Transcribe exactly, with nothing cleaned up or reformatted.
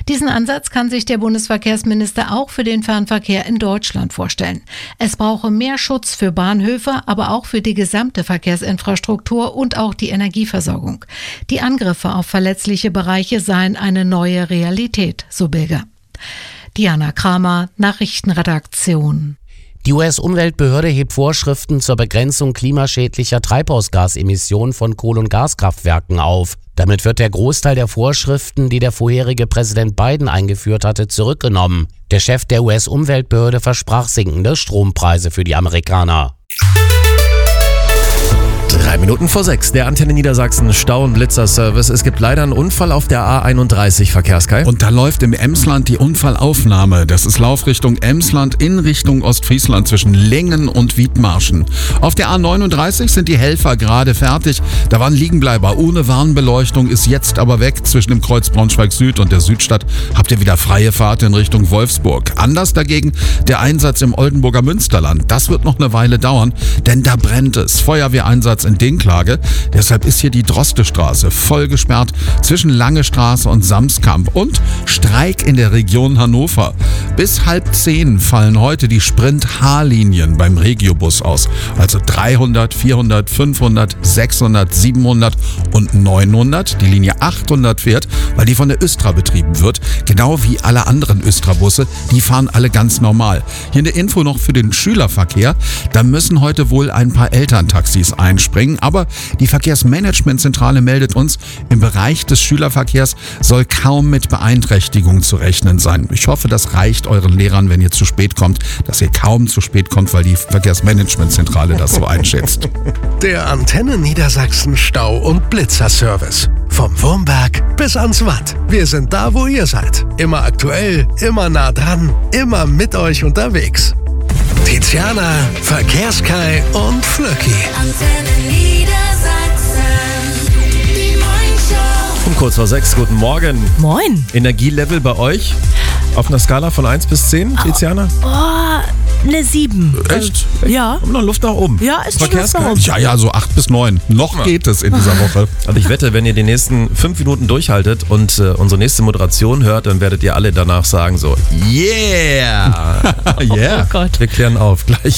Diesen Ansatz kann sich der Bundesverkehrsminister auch für den Fernverkehr in Deutschland vorstellen. Es brauche mehr Schutz für Bahnhöfe, aber auch für die gesamte Verkehrsinfrastruktur und auch die Energieversorgung. Die Angriffe auf verletzliche Bereiche seien eine neue Realität, so Bilger. Diana Kramer, Nachrichtenredaktion. Die U S-Umweltbehörde hebt Vorschriften zur Begrenzung klimaschädlicher Treibhausgasemissionen von Kohle- und Gaskraftwerken auf. Damit wird der Großteil der Vorschriften, die der vorherige Präsident Biden eingeführt hatte, zurückgenommen. Der Chef der U S-Umweltbehörde versprach sinkende Strompreise für die Amerikaner. Drei Minuten vor sechs, der Antenne Niedersachsen Stau- und Blitzerservice. Es gibt leider einen Unfall auf der A einunddreißig, Verkehrskai. Und da läuft im Emsland die Unfallaufnahme. Das ist Laufrichtung Emsland in Richtung Ostfriesland zwischen Lingen und Wiedmarschen. Auf der A neununddreißig sind die Helfer gerade fertig. Da waren Liegenbleiber ohne Warnbeleuchtung, ist jetzt aber weg. Zwischen dem Kreuz Braunschweig Süd und der Südstadt habt ihr wieder freie Fahrt in Richtung Wolfsburg. Anders dagegen der Einsatz im Oldenburger Münsterland. Das wird noch eine Weile dauern, denn da brennt es. Feuerwehreinsatz in Dinklage. Deshalb ist hier die Drostestraße voll gesperrt zwischen Lange Straße und Samskamp und Streik in der Region Hannover. Bis halb zehn fallen heute die Sprint-H-Linien beim Regiobus aus. Also dreihundert, vierhundert, fünfhundert, sechshundert, siebenhundert und neunhundert. Die Linie achthundert fährt, weil die von der Östra betrieben wird. Genau wie alle anderen Östra-Busse. Die fahren alle ganz normal. Hier eine Info noch für den Schülerverkehr. Da müssen heute wohl ein paar Elterntaxis einspringen. Aber die Verkehrsmanagementzentrale meldet uns, im Bereich des Schülerverkehrs soll kaum mit Beeinträchtigung zu rechnen sein. Ich hoffe, das reicht euren Lehrern, wenn ihr zu spät kommt, dass ihr kaum zu spät kommt, weil die Verkehrsmanagementzentrale das so einschätzt. Der Antenne Niedersachsen Stau- und Blitzerservice. Vom Wurmberg bis ans Watt. Wir sind da, wo ihr seid. Immer aktuell, immer nah dran, immer mit euch unterwegs. Tiziana, Verkehrskai und Flöcki. Antenne Niedersachsen, die Morningshow. Um kurz vor sechs, guten Morgen. Moin. Energielevel bei euch auf einer Skala von eins bis zehn, Tiziana? Oh, eine sieben. Echt? Ja. Haben noch Luft nach oben. Ja, ist schon Verkehrskai? was da oben. Ja, ja, so acht bis neun. Noch geht es in dieser Woche. Also ich wette, wenn ihr die nächsten fünf Minuten durchhaltet und äh, unsere nächste Moderation hört, dann werdet ihr alle danach sagen so, yeah! Yeah. Oh Gott. Wir klären auf. Gleich